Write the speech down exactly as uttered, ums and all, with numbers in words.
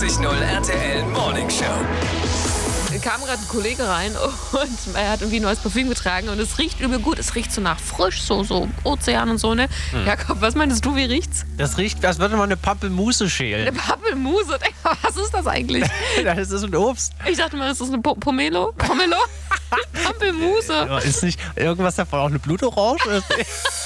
vierundneunzig Komma null R T L Morning Show. Kam gerade ein Kollege rein und er hat irgendwie ein neues Parfüm getragen und es riecht übel gut. Es riecht so nach frisch, so, so Ozean und so, ne? Hm. Jakob, was meinst du, wie riecht's? Das riecht, als würde man eine Pampelmuse schälen. Eine Pampelmuse? Was ist das eigentlich? Das ist ein Obst. Ich dachte mal, ist das eine po Pomelo? Pomelo? Pampelmuse. Ist nicht irgendwas davon auch eine Blutorange?